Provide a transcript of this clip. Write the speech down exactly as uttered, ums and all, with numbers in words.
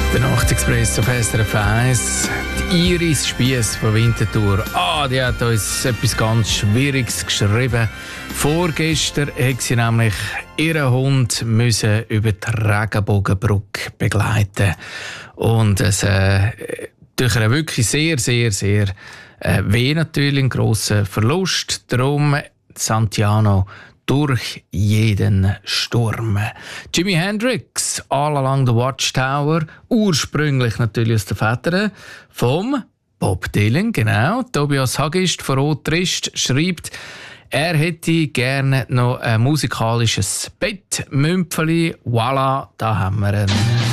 Der Nachtexpress auf S R F eins. Die Iris Spiess von Winterthur. Ah, die hat uns etwas ganz Schwieriges geschrieben. Vorgestern musste sie nämlich ihren Hund müssen über die Regenbogenbrücke begleiten. Und es äh, durch einen wirklich sehr, sehr, sehr äh, weh natürlich, einen grossen Verlust. Darum Santiano durch jeden Sturm. Jimi Hendrix, All Along the Watchtower, ursprünglich natürlich aus der Feder vom Bob Dylan, genau. Tobias Hagist von Rot Trist schreibt, er hätte gerne noch ein musikalisches Bettmümpfeli. Voilà, da haben wir ihn.